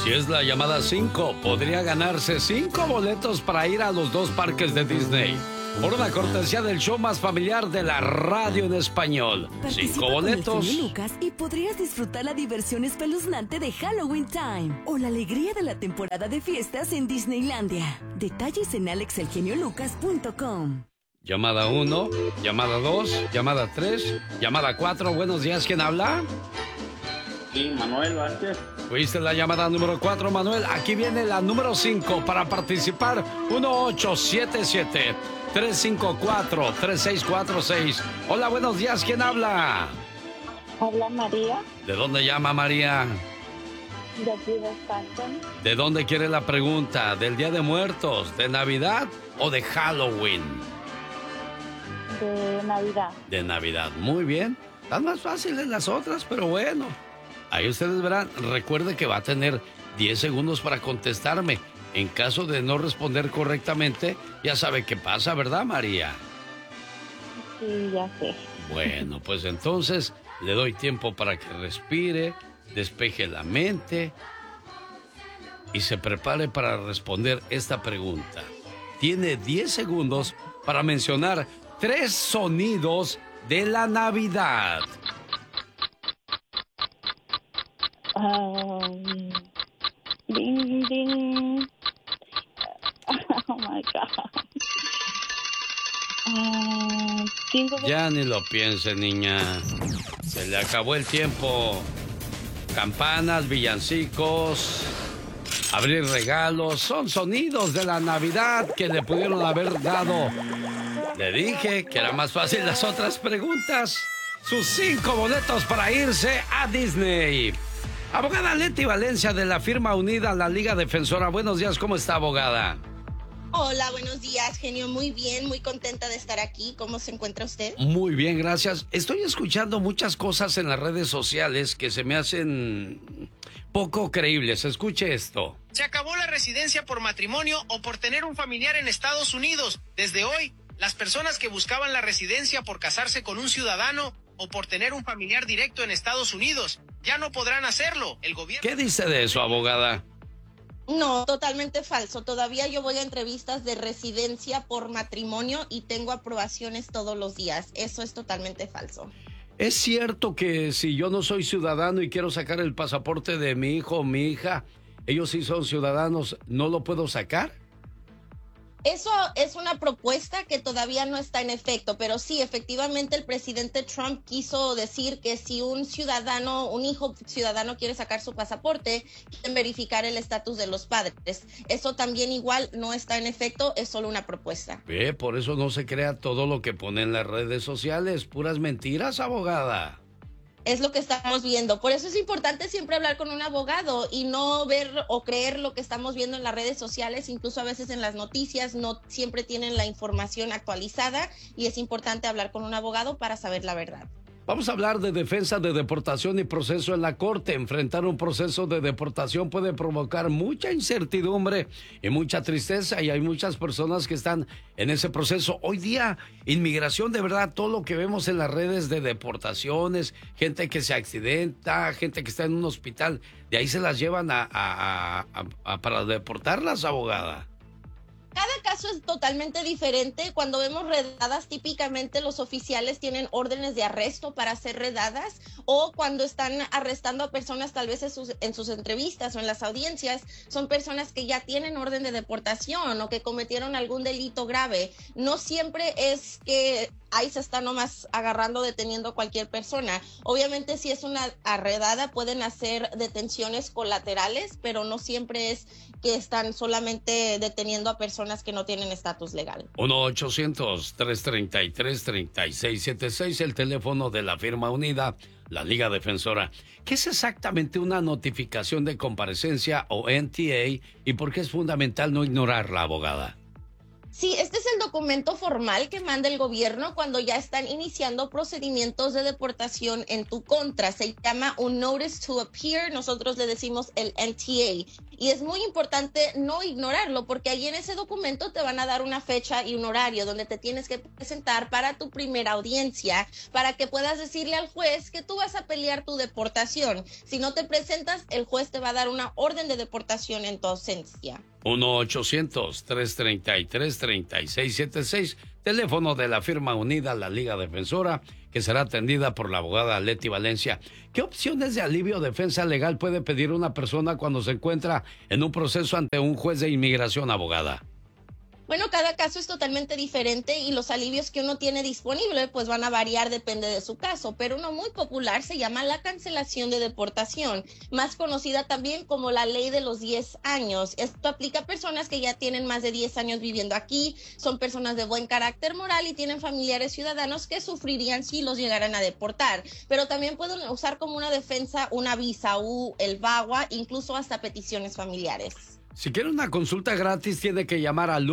Si es la llamada 5, podría ganarse 5 boletos para ir a los 2 parques de Disney. Por una cortesía del show más familiar de la radio en español. Participa 5 boletos. Con el genio Lucas y podrías disfrutar la diversión espeluznante de Halloween Time o la alegría de la temporada de fiestas en Disneylandia. Detalles en alexelgeniolucas.com. Llamada 1, llamada 2, llamada 3, llamada 4. Buenos días, ¿quién habla? Sí, Manuel Vázquez. Fuiste la llamada número 4, Manuel. Aquí viene la número 5 para participar. 1877-354-3646. Hola, buenos días, ¿quién habla? Habla María. ¿De dónde llama María? De aquí de Stanton. ¿De dónde quiere la pregunta? ¿Del Día de Muertos, de Navidad o de Halloween? De Navidad. De Navidad, muy bien. Están más fáciles las otras, pero bueno. Ahí ustedes verán. Recuerde que va a tener 10 segundos para contestarme. En caso de no responder correctamente, ya sabe qué pasa, ¿verdad, María? Sí, ya sé. Bueno, pues entonces le doy tiempo para que respire, despeje la mente y se prepare para responder esta pregunta. Tiene 10 segundos para mencionar 3 sonidos de la Navidad. Ding, ding. Oh, my God. Ya ni lo piense, niña. Se le acabó el tiempo. Campanas, villancicos, abrir regalos, son sonidos de la Navidad que le pudieron haber dado. Le dije que era más fácil las otras preguntas. Sus 5 boletos para irse a Disney. Abogada Leti Valencia de la firma unida a la Liga Defensora. Buenos días, ¿cómo está, abogada? Hola, buenos días, genio. Muy bien, muy contenta de estar aquí. ¿Cómo se encuentra usted? Muy bien, gracias. Estoy escuchando muchas cosas en las redes sociales que se me hacen poco creíbles. Escuche esto. Se acabó la residencia por matrimonio o por tener un familiar en Estados Unidos. Desde hoy, las personas que buscaban la residencia por casarse con un ciudadano o por tener un familiar directo en Estados Unidos ya no podrán hacerlo. El gobierno... ¿Qué dice de eso, abogada? No, totalmente falso. Todavía yo voy a entrevistas de residencia por matrimonio y tengo aprobaciones todos los días. Eso es totalmente falso. ¿Es cierto que si yo no soy ciudadano y quiero sacar el pasaporte de mi hijo o mi hija, ellos sí son ciudadanos, no lo puedo sacar? Eso es una propuesta que todavía no está en efecto, pero sí, efectivamente el presidente Trump quiso decir que si un ciudadano, un hijo ciudadano quiere sacar su pasaporte, quieren verificar el estatus de los padres. Eso también igual no está en efecto, es solo una propuesta. Por eso no se crea todo lo que pone en las redes sociales, puras mentiras, abogada. Es lo que estamos viendo. Por eso es importante siempre hablar con un abogado y no ver o creer lo que estamos viendo en las redes sociales, incluso a veces en las noticias no siempre tienen la información actualizada y es importante hablar con un abogado para saber la verdad. Vamos a hablar de defensa de deportación y proceso en la corte. Enfrentar un proceso de deportación puede provocar mucha incertidumbre y mucha tristeza y hay muchas personas que están en ese proceso. Hoy día, inmigración, de verdad, todo lo que vemos en las redes de deportaciones, gente que se accidenta, gente que está en un hospital, de ahí se las llevan para deportarlas, abogada. Cada caso es totalmente diferente. Cuando vemos redadas, típicamente los oficiales tienen órdenes de arresto para hacer redadas o cuando están arrestando a personas tal vez en sus entrevistas o en las audiencias, son personas que ya tienen orden de deportación o que cometieron algún delito grave. No siempre es que ahí se está nomás agarrando, deteniendo a cualquier persona. Obviamente si es una redada pueden hacer detenciones colaterales, pero no siempre es que están solamente deteniendo a personas que no tienen estatus legal. 1-800-333-3676, el teléfono de la firma unida, la Liga Defensora. ¿Qué es exactamente una notificación de comparecencia o NTA y por qué es fundamental no ignorarla, abogada? Sí, este es el documento formal que manda el gobierno cuando ya están iniciando procedimientos de deportación en tu contra. Se llama un Notice to Appear, nosotros le decimos el NTA. y es muy importante no ignorarlo, porque ahí en ese documento te van a dar una fecha y un horario donde te tienes que presentar para tu primera audiencia, para que puedas decirle al juez que tú vas a pelear tu deportación. Si no te presentas, el juez te va a dar una orden de deportación en tu ausencia. 1-800-333-3676, teléfono de la firma unida, la Liga Defensora, que será atendida por la abogada Leti Valencia. ¿Qué opciones de alivio o defensa legal puede pedir una persona cuando se encuentra en un proceso ante un juez de inmigración, abogada? Bueno, cada caso es totalmente diferente y los alivios que uno tiene disponible pues van a variar, depende de su caso, pero uno muy popular se llama la cancelación de deportación, más conocida también como la ley de los 10 años. Esto aplica a personas que ya tienen más de 10 años viviendo aquí, son personas de buen carácter moral y tienen familiares ciudadanos que sufrirían si los llegaran a deportar, pero también pueden usar como una defensa una visa U, el VAWA, incluso hasta peticiones familiares. Si quiere una consulta gratis, tiene que llamar al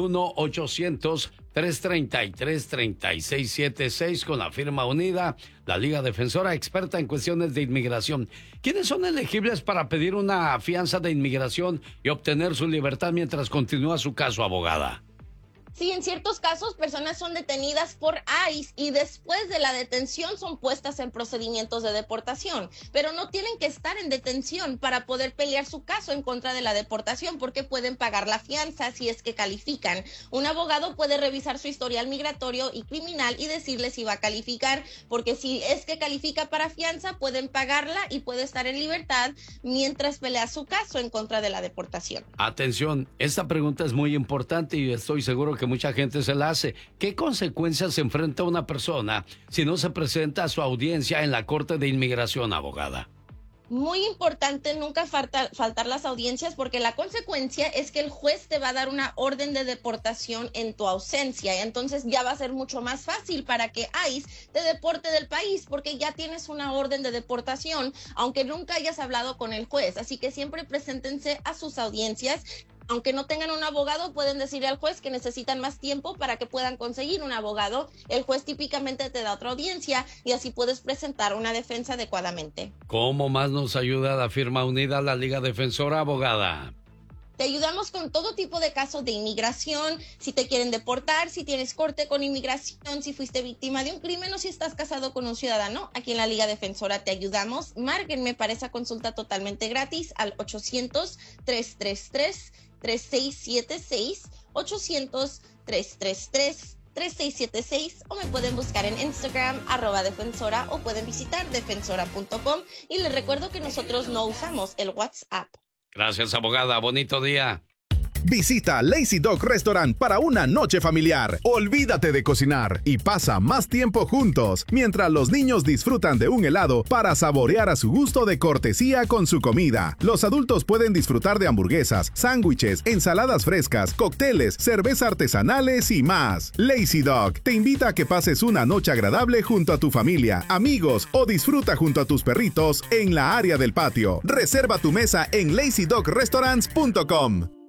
1-800-333-3676 con la firma unida, la Liga Defensora, experta en cuestiones de inmigración. ¿Quiénes son elegibles para pedir una fianza de inmigración y obtener su libertad mientras continúa su caso, abogada? Sí, en ciertos casos personas son detenidas por ICE y después de la detención son puestas en procedimientos de deportación, pero no tienen que estar en detención para poder pelear su caso en contra de la deportación porque pueden pagar la fianza si es que califican. Un abogado puede revisar su historial migratorio y criminal y decirle si va a calificar, porque si es que califica para fianza pueden pagarla y puede estar en libertad mientras pelea su caso en contra de la deportación. Atención, esta pregunta es muy importante y estoy seguro que mucha gente se la hace. ¿Qué consecuencias enfrenta una persona si no se presenta a su audiencia en la Corte de Inmigración, abogada? Muy importante nunca faltar las audiencias, porque la consecuencia es que el juez te va a dar una orden de deportación en tu ausencia. Entonces ya va a ser mucho más fácil para que ICE te deporte del país, porque ya tienes una orden de deportación, aunque nunca hayas hablado con el juez. Así que siempre preséntense a sus audiencias. Aunque no tengan un abogado, pueden decirle al juez que necesitan más tiempo para que puedan conseguir un abogado. El juez típicamente te da otra audiencia y así puedes presentar una defensa adecuadamente. ¿Cómo más nos ayuda la firma unida, la Liga Defensora, abogada? Te ayudamos con todo tipo de casos de inmigración, si te quieren deportar, si tienes corte con inmigración, si fuiste víctima de un crimen o si estás casado con un ciudadano. Aquí en la Liga Defensora te ayudamos. Márquenme para esa consulta totalmente gratis al 800-333-3676, 800-333-3676, o me pueden buscar en Instagram, @defensora, o pueden visitar defensora.com. Y les recuerdo que nosotros no usamos el WhatsApp. Gracias, abogada. Bonito día. Visita Lazy Dog Restaurant para una noche familiar. Olvídate de cocinar y pasa más tiempo juntos mientras los niños disfrutan de un helado para saborear a su gusto de cortesía con su comida. Los adultos pueden disfrutar de hamburguesas, sándwiches, ensaladas frescas, cócteles, cerveza artesanales y más. Lazy Dog te invita a que pases una noche agradable junto a tu familia, amigos o disfruta junto a tus perritos en la área del patio. Reserva tu mesa en lazydogrestaurants.com.